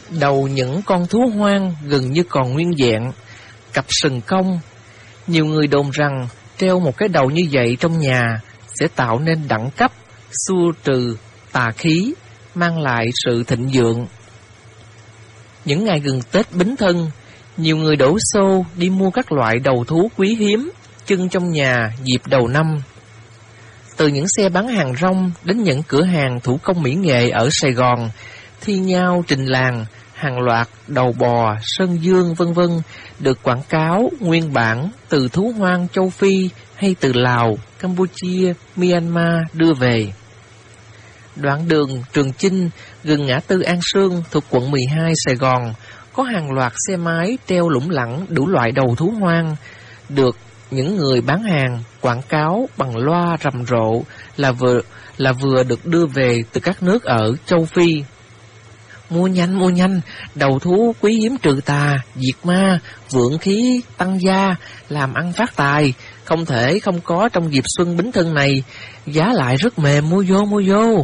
Đầu những con thú hoang gần như còn nguyên vẹn, cặp sừng cong. Nhiều người đồn rằng treo một cái đầu như vậy trong nhà sẽ tạo nên đẳng cấp, xua trừ tà khí, mang lại sự thịnh vượng. Những ngày gần Tết Bính Thân, nhiều người đổ xô đi mua các loại đầu thú quý hiếm trưng trong nhà dịp đầu năm. Từ những xe bán hàng rong đến những cửa hàng thủ công mỹ nghệ ở Sài Gòn, thi nhau trình làng hàng loạt đầu bò, sơn dương vân vân được quảng cáo nguyên bản từ thú hoang châu Phi hay từ Lào, Campuchia, Myanmar đưa về. Đoạn đường Trường Chinh gần ngã tư An Sương thuộc quận 12 Sài Gòn có hàng loạt xe máy treo lủng lẳng đủ loại đầu thú hoang, được những người bán hàng quảng cáo bằng loa rầm rộ là vừa được đưa về từ các nước ở châu Phi. Mua nhanh, đầu thú quý hiếm trừ tà, diệt ma, vượng khí, tăng gia, làm ăn phát tài, không thể không có trong dịp xuân Bính Thân này, giá lại rất mềm, mua vô.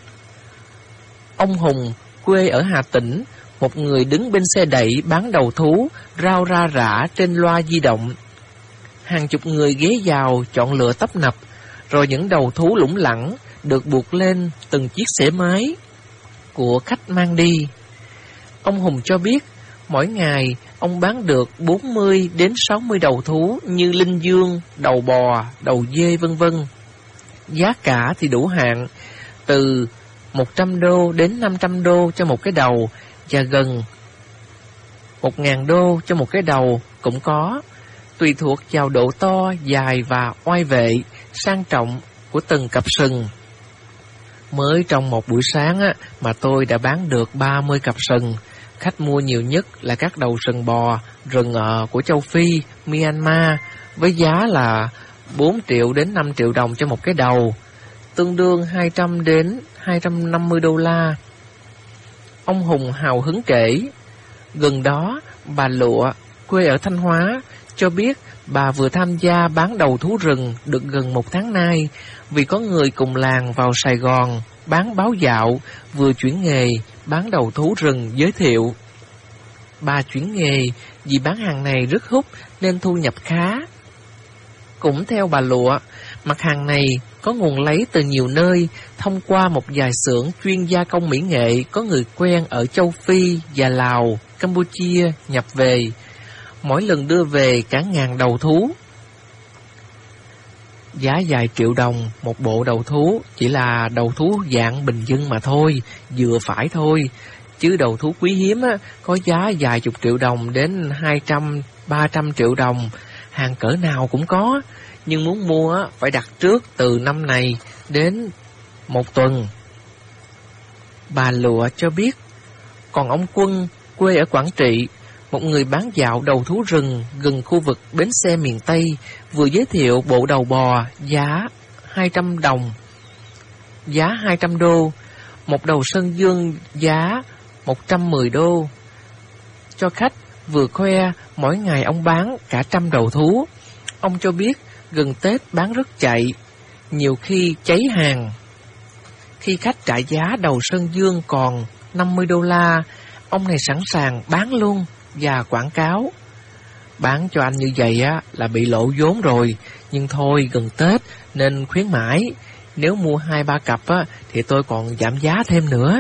Ông Hùng, quê ở Hà Tĩnh, một người đứng bên xe đẩy bán đầu thú, rao ra rả trên loa di động. Hàng chục người ghé vào chọn lựa tấp nập, rồi những đầu thú lủng lẳng được buộc lên từng chiếc xẻ máy của khách mang đi. Ông Hùng cho biết, mỗi ngày ông bán được 40 đến 60 đầu thú như linh dương, đầu bò, đầu dê vân vân. Giá cả thì đủ hạng, từ 100 đô đến 500 đô cho một cái đầu, và gần 1.000 đô cho một cái đầu cũng có, tùy thuộc vào độ to, dài và oai vệ, sang trọng của từng cặp sừng. Mới trong một buổi sáng mà tôi đã bán được 30 cặp sừng. Khách mua nhiều nhất là các đầu sừng bò, rừng của châu Phi, Myanmar, với giá là 4 triệu đến 5 triệu đồng cho một cái đầu, tương đương 200 đến 250 đô la. Ông Hùng hào hứng kể, gần đó bà Lụa, quê ở Thanh Hóa, cho biết bà vừa tham gia bán đầu thú rừng được gần 1 tháng nay, vì có người cùng làng vào Sài Gòn bán báo dạo, vừa chuyển nghề bán đầu thú rừng giới thiệu. Bà chuyển nghề vì bán hàng này rất hút nên thu nhập khá. Cũng theo bà Lụa, mặt hàng này có nguồn lấy từ nhiều nơi, thông qua một vài xưởng chuyên gia công mỹ nghệ có người quen ở châu Phi và Lào, Campuchia nhập về. Mỗi lần đưa về cả ngàn đầu thú. Giá vài triệu đồng một bộ đầu thú, chỉ là đầu thú dạng bình dân mà thôi, vừa phải thôi. Chứ đầu thú quý hiếm có giá vài chục triệu đồng đến 200-300 triệu đồng, hàng cỡ nào cũng có. Nhưng muốn mua phải đặt trước từ năm này đến 1 tuần. Bà Lụa cho biết. Còn ông Quân, quê ở Quảng Trị, một người bán dạo đầu thú rừng gần khu vực bến xe miền Tây, vừa giới thiệu bộ đầu bò giá 200 đồng, giá 200 đô, một đầu sơn dương giá 110 đô. Cho khách vừa khoe mỗi ngày ông bán cả 100 đầu thú. Ông cho biết gần Tết bán rất chạy, nhiều khi cháy hàng. Khi khách trả giá đầu sơn dương còn 50 đô la, ông này sẵn sàng bán luôn và quảng cáo. Bán cho anh như vậy là bị lộ vốn rồi, nhưng thôi gần Tết nên khuyến mãi. Nếu mua 2-3 cặp thì tôi còn giảm giá thêm nữa.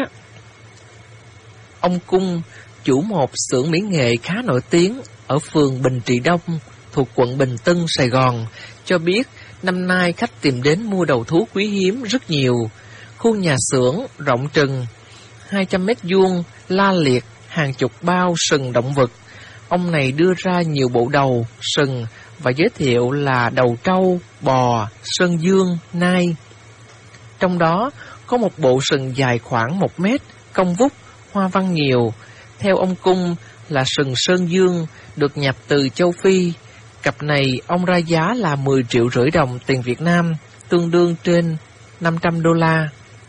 Ông Cung, chủ một xưởng mỹ nghệ khá nổi tiếng ở phường Bình Trị Đông thuộc quận Bình Tân, Sài Gòn, cho biết năm nay khách tìm đến mua đầu thú quý hiếm rất nhiều. Khu nhà xưởng rộng chừng 200 mét vuông, la liệt hàng chục bao sừng động vật. Ông này đưa ra nhiều bộ đầu, sừng và giới thiệu là đầu trâu, bò, sơn dương, nai. Trong đó có một bộ sừng dài khoảng 1 mét, cong vút, hoa văn nhiều. Theo ông Cung là sừng sơn dương, được nhập từ châu Phi. Cặp này ông ra giá là 10,5 triệu đồng tiền Việt Nam, tương đương trên 500 đô la.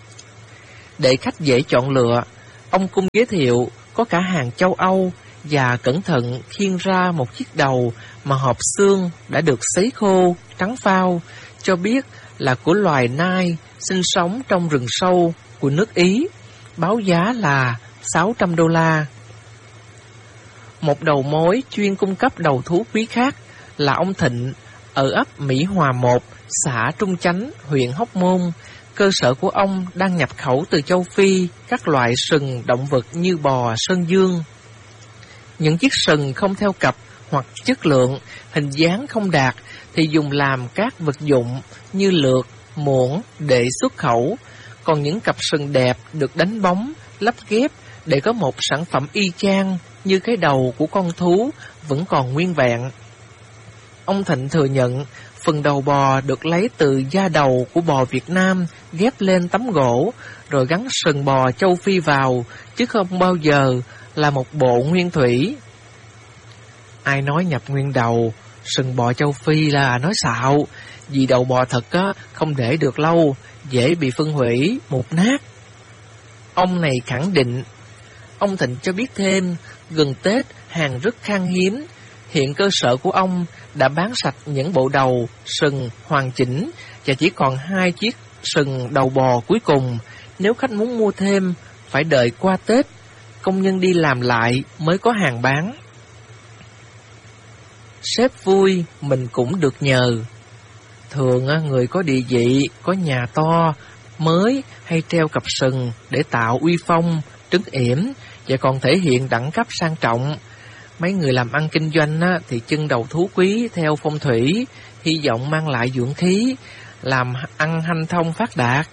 Để khách dễ chọn lựa, ông Cung giới thiệu có cả hàng châu Âu và cẩn thận khiêng ra một chiếc đầu mà hộp xương đã được sấy khô, trắng phao, cho biết là của loài nai sinh sống trong rừng sâu của nước Ý, báo giá là 600 đô la. Một đầu mối chuyên cung cấp đầu thú quý khác là ông Thịnh ở ấp Mỹ Hòa 1, xã Trung Chánh, huyện Hóc Môn. Cơ sở của ông đang nhập khẩu từ châu Phi các loại sừng động vật như bò, sơn dương. Những chiếc sừng không theo cặp hoặc chất lượng, hình dáng không đạt thì dùng làm các vật dụng như lược, muỗng để xuất khẩu. Còn những cặp sừng đẹp được đánh bóng, lắp ghép để có một sản phẩm y chang như cái đầu của con thú vẫn còn nguyên vẹn. Ông Thịnh thừa nhận phần đầu bò được lấy từ da đầu của bò Việt Nam ghép lên tấm gỗ rồi gắn sừng bò châu Phi vào, chứ không bao giờ là một bộ nguyên thủy. Ai nói nhập nguyên đầu, sừng bò châu Phi là nói xạo, vì đầu bò thật á không để được lâu, dễ bị phân hủy, mục nát. Ông này khẳng định. Ông Thịnh cho biết thêm, gần Tết hàng rất khan hiếm. Hiện cơ sở của ông đã bán sạch những bộ đầu, sừng hoàn chỉnh và chỉ còn 2 chiếc sừng đầu bò cuối cùng. Nếu khách muốn mua thêm, phải đợi qua Tết, công nhân đi làm lại mới có hàng bán. Sếp vui, mình cũng được nhờ. Thường người có địa vị, có nhà to, mới hay treo cặp sừng để tạo uy phong, trấn yểm và còn thể hiện đẳng cấp sang trọng. Mấy người làm ăn kinh doanh thì trưng đầu thú quý theo phong thủy, hy vọng mang lại dưỡng khí, làm ăn hanh thông phát đạt.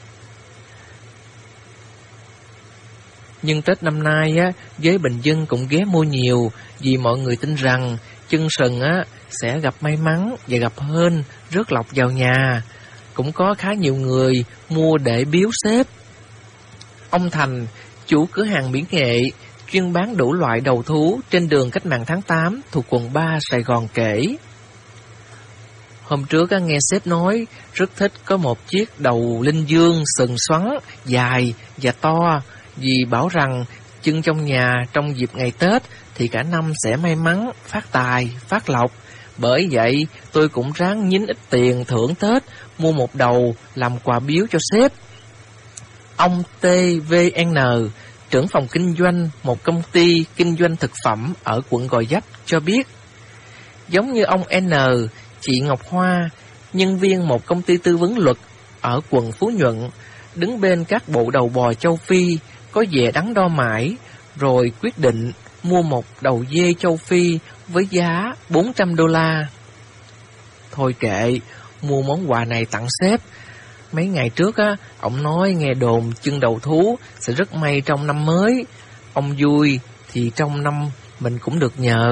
Nhưng Tết năm nay giới bình dân cũng ghé mua nhiều, vì mọi người tin rằng trưng sừng sẽ gặp may mắn và gặp hên, rớt lộc vào nhà. Cũng có khá nhiều người mua để biếu sếp. Ông Thành, chủ cửa hàng mỹ nghệ, chuyên bán đủ loại đầu thú trên đường Cách mạng tháng 8 thuộc quận 3 Sài Gòn kể. Hôm trước nghe sếp nói rất thích có một chiếc đầu linh dương sừng xoắn, dài và to, vì bảo rằng trưng trong nhà trong dịp ngày Tết thì cả năm sẽ may mắn, phát tài, phát lộc. Bởi vậy tôi cũng ráng nhín ít tiền thưởng Tết, mua một đầu làm quà biếu cho sếp. Ông TVN, trưởng phòng kinh doanh một công ty kinh doanh thực phẩm ở quận Gò Vấp cho biết, giống như ông N, chị Ngọc Hoa, nhân viên một công ty tư vấn luật ở quận Phú Nhuận, đứng bên các bộ đầu bò châu Phi, có vẻ đắn đo mãi, rồi quyết định mua một đầu dê châu Phi với giá $400. Thôi kệ, mua món quà này tặng sếp. Mấy ngày trước ông nói nghe đồn trưng đầu thú sẽ rất may trong năm mới. Ông vui thì trong năm mình cũng được nhờ.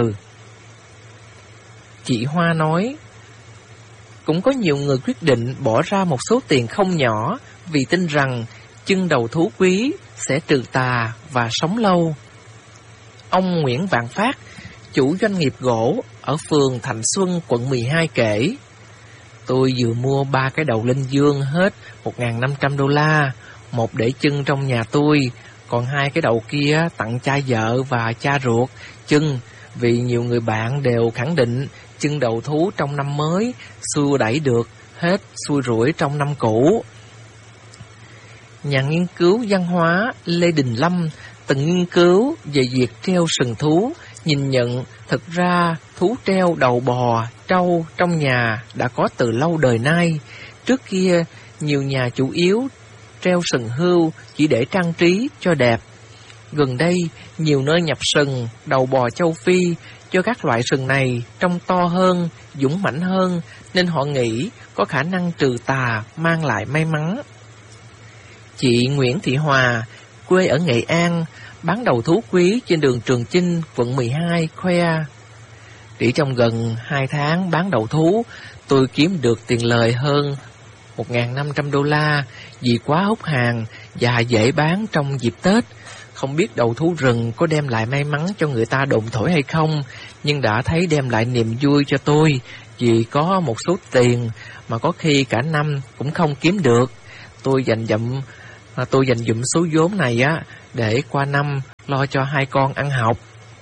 Chị Hoa nói, cũng có nhiều người quyết định bỏ ra một số tiền không nhỏ vì tin rằng trưng đầu thú quý sẽ trừ tà và sống lâu. Ông Nguyễn Vạn Phát, chủ doanh nghiệp gỗ ở phường Thạnh Xuân, quận 12 kể, tôi vừa mua 3 cái đầu linh dương hết $1.500, một để trưng trong nhà tôi, còn 2 cái đầu kia tặng cha vợ và cha ruột trưng, vì nhiều người bạn đều khẳng định trưng đầu thú trong năm mới xua đẩy được hết xui rủi trong năm cũ. Nhà nghiên cứu văn hóa Lê Đình Lâm từng nghiên cứu về việc treo sừng thú, nhìn nhận thực ra thú treo đầu bò, trâu trong nhà đã có từ lâu đời nay. Trước kia, nhiều nhà chủ yếu treo sừng hươu chỉ để trang trí cho đẹp. Gần đây, nhiều nơi nhập sừng đầu bò châu Phi cho các loại sừng này trông to hơn, dũng mãnh hơn, nên họ nghĩ có khả năng trừ tà, mang lại may mắn. Chị Nguyễn Thị Hòa, quê ở Nghệ An, bán đầu thú quý trên đường Trường Chinh, quận 12, khoe, chỉ trong gần 2 tháng bán đầu thú, tôi kiếm được tiền lời hơn $1.500 vì quá hút hàng và dễ bán trong dịp Tết. Không biết đầu thú rừng có đem lại may mắn cho người ta đồn thổi hay không, nhưng đã thấy đem lại niềm vui cho tôi, vì có một số tiền mà có khi cả năm cũng không kiếm được. Tôi dành dụm số vốn này để qua năm lo cho 2 con ăn học.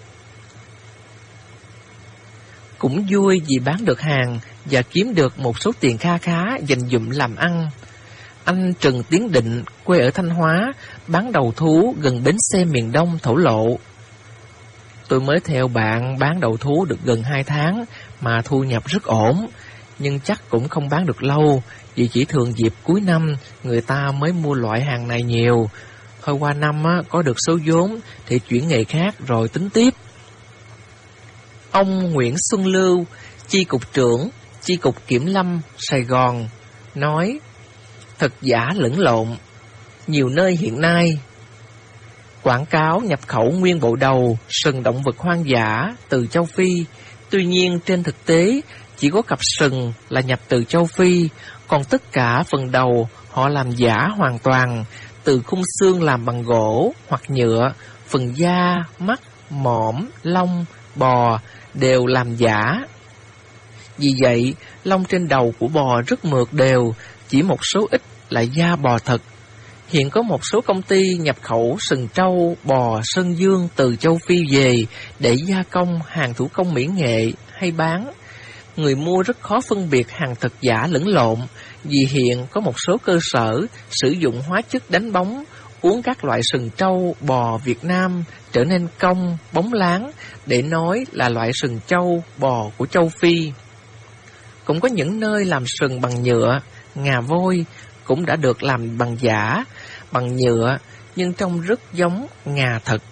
Cũng vui vì bán được hàng và kiếm được một số tiền kha khá dành dụm làm ăn. Anh Trần Tiến Định, quê ở Thanh Hóa, bán đầu thú gần bến xe miền Đông thổ lộ, Tôi mới theo bạn bán đậu thú được gần 2 tháng mà thu nhập rất ổn, nhưng chắc cũng không bán được lâu, vì chỉ thường dịp cuối năm người ta mới mua loại hàng này nhiều. Thôi qua năm có được số vốn thì chuyển nghề khác rồi tính tiếp. Ông Nguyễn Xuân Lưu, chi cục trưởng, chi cục kiểm lâm, Sài Gòn, nói: thật giả lẫn lộn. Nhiều nơi hiện nay quảng cáo nhập khẩu nguyên bộ đầu sừng động vật hoang dã từ châu Phi. Tuy nhiên trên thực tế chỉ có cặp sừng là nhập từ châu Phi, còn tất cả phần đầu họ làm giả hoàn toàn, từ khung xương làm bằng gỗ hoặc nhựa, phần da, mắt, mõm, lông, bò đều làm giả. Vì vậy, lông trên đầu của bò rất mượt đều, chỉ một số ít là da bò thật. Hiện có một số công ty nhập khẩu sừng trâu, bò, sơn dương từ châu Phi về để gia công hàng thủ công mỹ nghệ hay bán. Người mua rất khó phân biệt hàng thật giả lẫn lộn, vì hiện có một số cơ sở sử dụng hóa chất đánh bóng, uống các loại sừng trâu, bò Việt Nam trở nên cong, bóng láng để nói là loại sừng trâu, bò của châu Phi. Cũng có những nơi làm sừng bằng nhựa, ngà voi cũng đã được làm bằng giả, bằng nhựa nhưng trông rất giống ngà thật.